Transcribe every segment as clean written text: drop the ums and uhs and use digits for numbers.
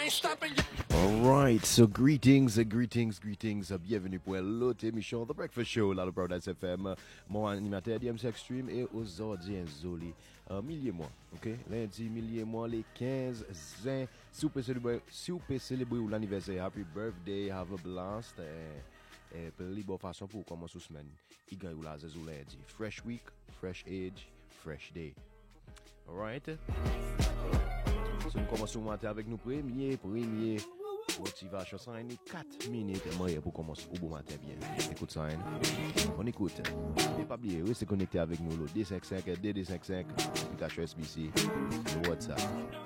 ain't stopping you. Alright, so greetings, bienvenue pour l'autre émission The Breakfast Show, là, le Broadcast FM. Mon animateur DMC Extreme et aujourd'hui, Zoli. Milliers mois, ok? Lundi, milliers mois, les 15 ans. Si vous pouvez célébrer l'anniversaire, happy birthday, have a blast. Et pour les bonnes façons pour commencer la semaine, il gagne la zézou lundi. Fresh week, fresh age, fresh day. Alright? So nous commençons le matin avec nos premiers. Motivation, ça en 4 minutes pour commencer au bon matin bien. Écoute ça, hein? On écoute. Et pas oublier, restez connecté avec nous, le D55, DD55, application SBC, le WhatsApp.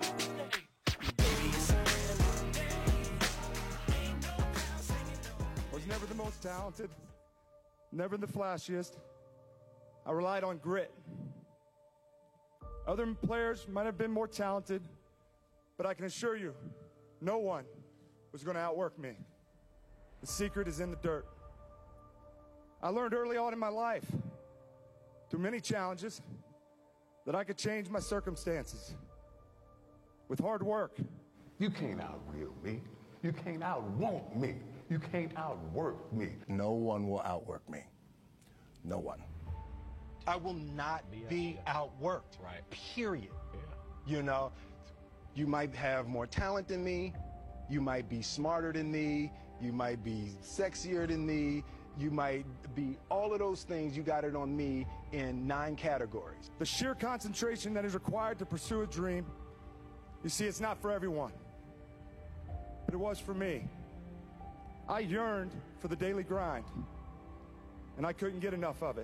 I was never the most talented, never the flashiest. I relied on grit. Other players might have been more talented, but I can assure you, no one was going to outwork me. The secret is in the dirt. I learned early on in my life, through many challenges, that I could change my circumstances with hard work. You can't outreal me. You can't outwant me. You can't outwork me. No one will outwork me. No one. I will not be outworked. Right. Period. Yeah. You know, you might have more talent than me. You might be smarter than me. You might be sexier than me. You might be all of those things. You got it on me in 9 categories. The sheer concentration that is required to pursue a dream, you see, it's not for everyone. But it was for me. I yearned for the daily grind, and I couldn't get enough of it.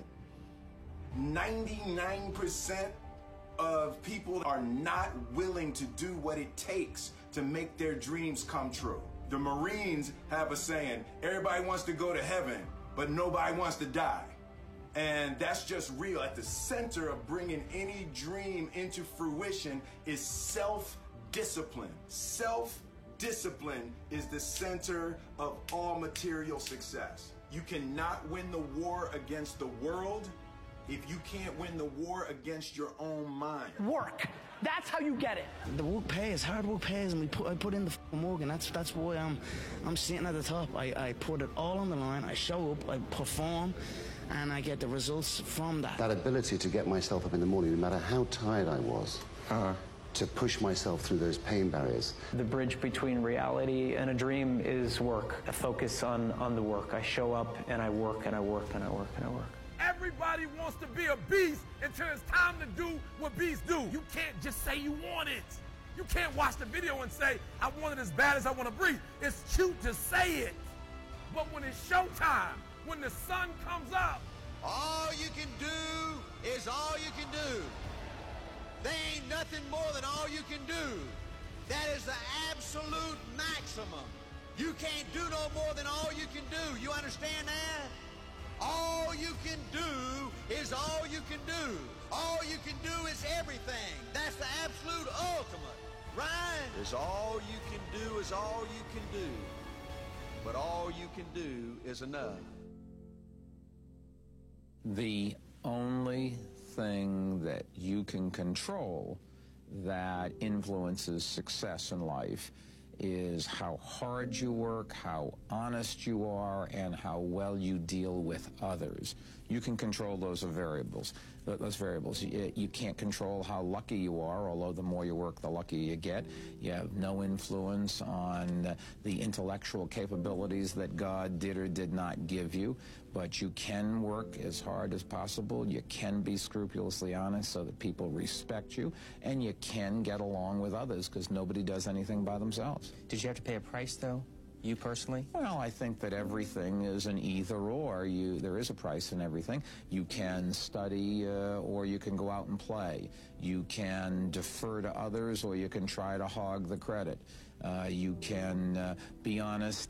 99% of people are not willing to do what it takes to make their dreams come true. The Marines have a saying, everybody wants to go to heaven, but nobody wants to die. And that's just real. At the center of bringing any dream into fruition is self-discipline. Self-discipline is the center of all material success. You cannot win the war against the world if you can't win the war against your own mind. Work. That's how you get it. The work pays, hard work pays, and I put in the work, and that's why I'm sitting at the top. I put it all on the line. I show up, I perform, and I get the results from that. That ability to get myself up in the morning, no matter how tired I was, to push myself through those pain barriers. The bridge between reality and a dream is work. I focus on the work. I show up and I work and I work and I work and I work. Everybody wants to be a beast until it's time to do what beasts do. You can't just say you want it. You can't watch the video and say, I want it as bad as I want to breathe. It's cute to say it. But when it's showtime, when the sun comes up, all you can do is all you can do. There ain't nothing more than all you can do. That is the absolute maximum. You can't do no more than all you can do. You understand that? All you can do is all you can do. All you can do is everything. That's the absolute ultimate, right? Is all you can do is all you can do. But all you can do is enough. The only thing that you can control that influences success in life is how hard you work, how honest you are, and how well you deal with others. You can control those variables. You can't control how lucky you are, although the more you work, the luckier you get. You have no influence on the intellectual capabilities that God did or did not give you, but you can work as hard as possible. You can be scrupulously honest so that people respect you, and you can get along with others because nobody does anything by themselves. Did you have to pay a price, though? You personally? Well, I think that everything is an either-or. There is a price in everything. You can study or you can go out and play. You can defer to others or you can try to hog the credit. You can be honest